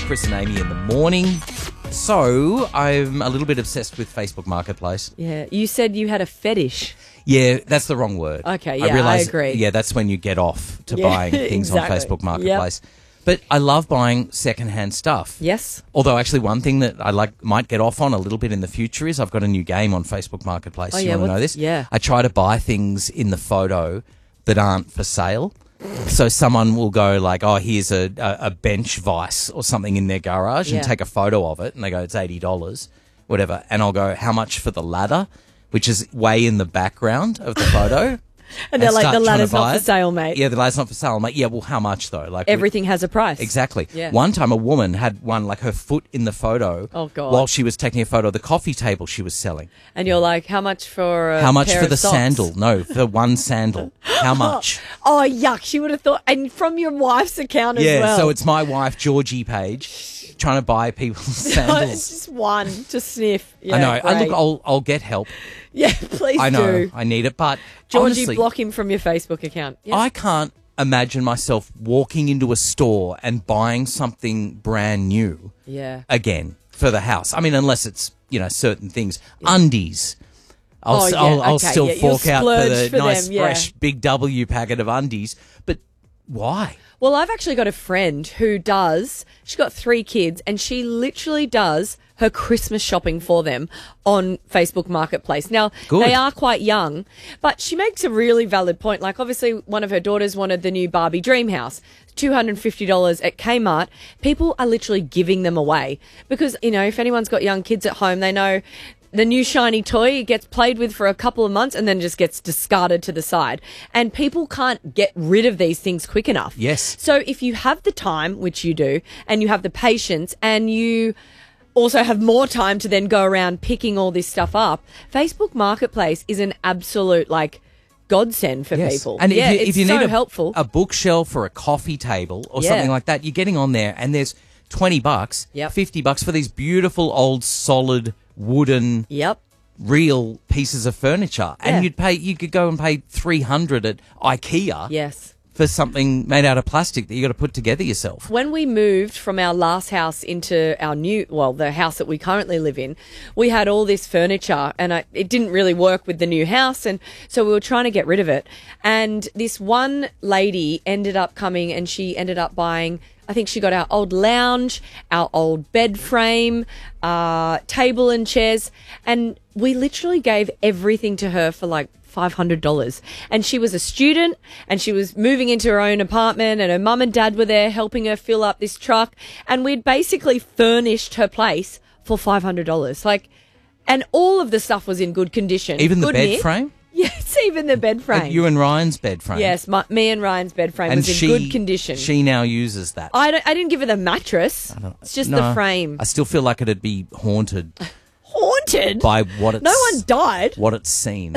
Chris and Amy in the morning. So, I'm a little bit obsessed with Facebook Marketplace. Yeah, you said you had a fetish. Yeah, that's the wrong word. Okay, yeah, I agree. Yeah, that's when you get off to buying things exactly. on Facebook Marketplace. Yep. But I love buying secondhand stuff. Yes. Although actually one thing that I might get off on a little bit in the future is I've got a new game on Facebook Marketplace. You want to know this? Yeah. I try to buy things in the photo that aren't for sale. So someone will go like, oh, here's a bench vise or something in their garage and take a photo of it. And they go, it's $80, whatever. And I'll go, how much for the ladder, which is way in the background of the photo. And they're like, the ladder's not for sale, mate. Yeah, the ladder's not for sale, mate. Yeah, well, how much, though? Like everything has a price. Exactly. Yeah. One time a woman had like her foot in the photo while she was taking a photo of the coffee table she was selling. And you're like, how much for a How much pair for of the socks? sandal? No, for one sandal. How much? Oh, yuck. She would have thought. And from your wife's account as well. Yeah, so it's my wife, Georgie Page, trying to buy people's sandals. It's just one to sniff. Yeah, I know. great. Look, I'll get help. Yeah, please I know. do. I need it, but Georgie, honestly, block him from your Facebook account. Yes. I can't imagine myself walking into a store and buying something brand new again for the house. I mean, unless it's, certain things. Undies. I'll still fork out for the nice, fresh, big W packet of undies. But why? Well, I've actually got a friend who she's got 3 kids, and she literally does her Christmas shopping for them on Facebook Marketplace. Now, they are quite young, but she makes a really valid point. Like, obviously, one of her daughters wanted the new Barbie Dream House, $250 at Kmart. People are literally giving them away because, if anyone's got young kids at home, they know the new shiny toy gets played with for a couple of months and then just gets discarded to the side. And people can't get rid of these things quick enough. Yes. So if you have the time, which you do, and you have the patience, and you also have more time to then go around picking all this stuff up, Facebook Marketplace is an absolute, godsend for people. And if you so need helpful. a bookshelf or a coffee table or something like that, you're getting on there and there's $20, $50 for these beautiful old solid wooden real pieces of furniture. And you could go and pay $300 at IKEA for something made out of plastic that you got to put together yourself. When we moved from our last house into our the house that we currently live in, we had all this furniture and it didn't really work with the new house. And so we were trying to get rid of it. And this one lady ended up coming and she ended up buying, I think she got our old lounge, our old bed frame, table and chairs. And we literally gave everything to her for $500. And she was a student and she was moving into her own apartment and her mum and dad were there helping her fill up this truck. And we'd basically furnished her place for $500. And all of the stuff was in good condition. Even the bed frame? Yes, even the bed frame. You and Ryan's bed frame? Yes, me and Ryan's bed frame was in good condition. She now uses that. I didn't give her the mattress. It's just the frame. I still feel like it'd be haunted. Haunted? By what it's... No one died. What it's seen.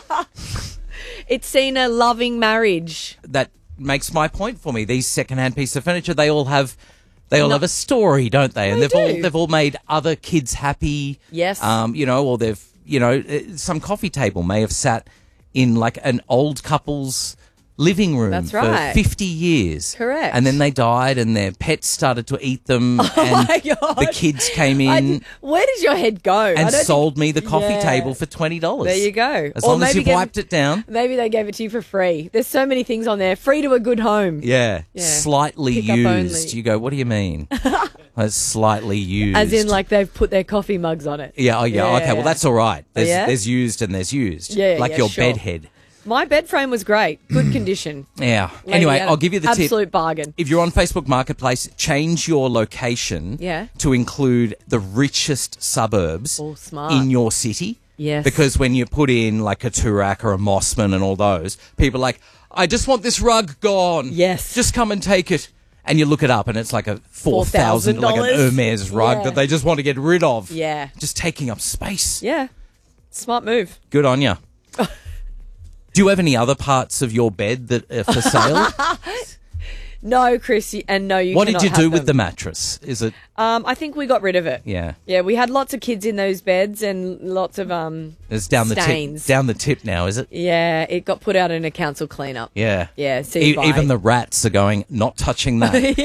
It's seen a loving marriage. That makes my point for me. These secondhand pieces of furniture, they all have a story, don't they? And they've all made other kids happy. Yes. Or they've some coffee table may have sat in an old couple's living room for 50 years. Correct. And then they died and their pets started to eat them and my God. The kids came in. Where does your head go? And sold me the coffee table for $20. There you go. As long as you've wiped it down. Maybe they gave it to you for free. There's so many things on there. Free to a good home. Yeah. Slightly used. You go, what do you mean? It's slightly used. As in they've put their coffee mugs on it. Yeah. Okay. Well, that's all right. There's used and there's used. Yeah. Your sure. bed head. My bed frame was great. Good condition. Yeah. Anyway, I'll give you the tip. Absolute bargain. If you're on Facebook Marketplace, change your location to include the richest suburbs in your city. Yes. Because when you put in a Toorak or a Mossman and all those, people are like, I just want this rug gone. Yes. Just come and take it. And you look it up and it's like a $4,000, like an Hermes rug that they just want to get rid of. Yeah. Just taking up space. Yeah. Smart move. Good on you. Do you have any other parts of your bed that are for sale? No, Chris, and no, you What cannot did you have do them. with the mattress? Is it? I think we got rid of it. Yeah. Yeah, we had lots of kids in those beds and lots of It's down stains. Down the tip now, is it? Yeah, it got put out in a council cleanup. Yeah. Yeah, Even the rats are going, not touching that.